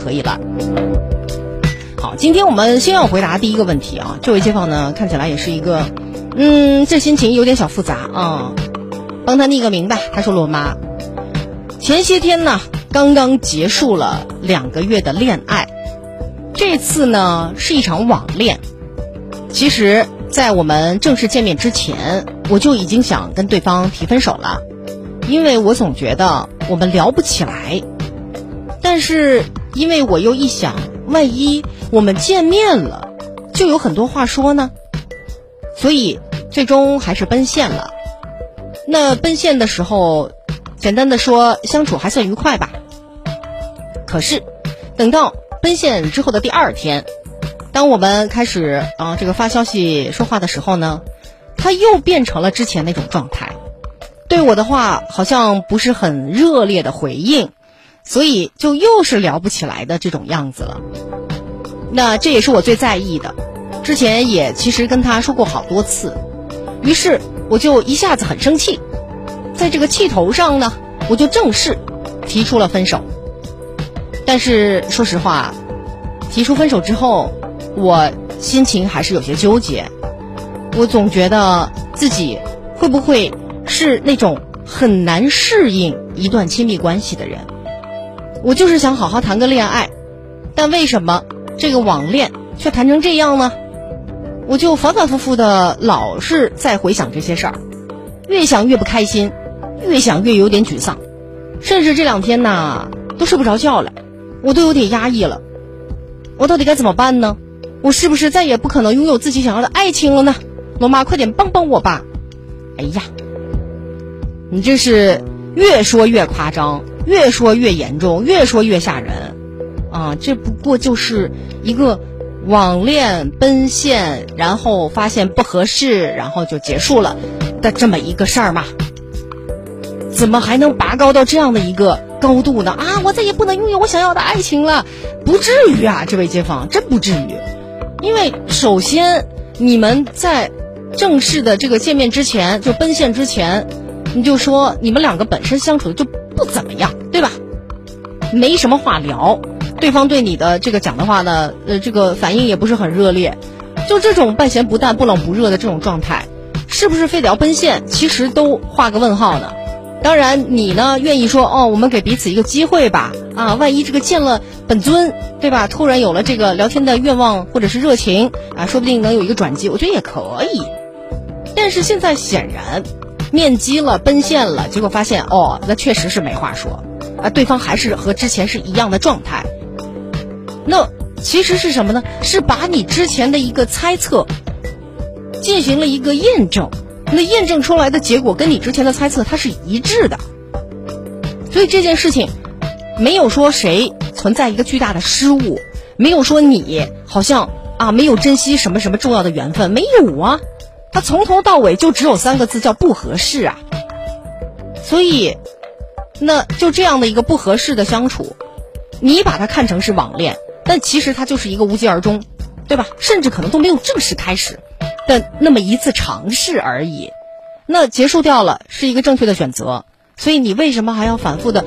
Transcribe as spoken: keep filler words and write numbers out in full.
可以了。好，今天我们先要回答第一个问题啊，这位街坊呢看起来也是一个嗯，这心情有点小复杂啊，帮他匿个名吧。他说：罗妈，前些天呢刚刚结束了两个月的恋爱，这次呢是一场网恋。其实在我们正式见面之前，我就已经想跟对方提分手了，因为我总觉得我们聊不起来。但是因为我又一想，万一我们见面了就有很多话说呢，所以最终还是奔现了。那奔现的时候，简单的说，相处还算愉快吧。可是等到奔现之后的第二天，当我们开始啊、呃、这个发消息说话的时候呢，他又变成了之前那种状态，对我的话好像不是很热烈的回应，所以就又是聊不起来的这种样子了。那这也是我最在意的，之前也其实跟他说过好多次，于是我就一下子很生气，在这个气头上呢，我就正式提出了分手。但是说实话，提出分手之后，我心情还是有些纠结。我总觉得自己会不会是那种很难适应一段亲密关系的人。我就是想好好谈个恋爱，但为什么这个网恋却谈成这样呢？我就反反复复的老是在回想这些事儿，越想越不开心，越想越有点沮丧，甚至这两天呢都睡不着觉了，我都有点压抑了。我到底该怎么办呢？我是不是再也不可能拥有自己想要的爱情了呢？罗妈，快点帮帮我吧。哎呀，你这是越说越夸张，越说越严重，越说越吓人啊！这不过就是一个网恋奔现，然后发现不合适，然后就结束了的这么一个事儿嘛。怎么还能拔高到这样的一个高度呢？啊，我再也不能拥有我想要的爱情了，不至于啊，这位街坊，真不至于。因为首先你们在正式的这个见面之前，就奔现之前，你就说你们两个本身相处的就不怎么样，对吧？没什么话聊，对方对你的这个讲的话呢，呃，这个反应也不是很热烈，就这种半咸不淡不冷不热的这种状态，是不是非得要奔现，其实都画个问号呢。当然你呢愿意说，哦，我们给彼此一个机会吧，啊，万一这个见了本尊，对吧，突然有了这个聊天的愿望或者是热情啊，说不定能有一个转机，我觉得也可以。但是现在显然面基了，奔现了，结果发现哦，那确实是没话说啊，对方还是和之前是一样的状态。那其实是什么呢？是把你之前的一个猜测进行了一个验证，那验证出来的结果跟你之前的猜测它是一致的。所以这件事情没有说谁存在一个巨大的失误，没有说你好像啊没有珍惜什么什么重要的缘分，没有啊，它从头到尾就只有三个字，叫不合适啊。所以那就这样的一个不合适的相处，你把它看成是网恋，但其实它就是一个无疾而终，对吧？甚至可能都没有正式开始的那么一次尝试而已。那结束掉了是一个正确的选择，所以你为什么还要反复的